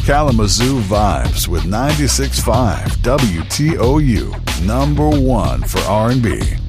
Kalamazoo vibes with 96.5 WTOU, number one for R&B.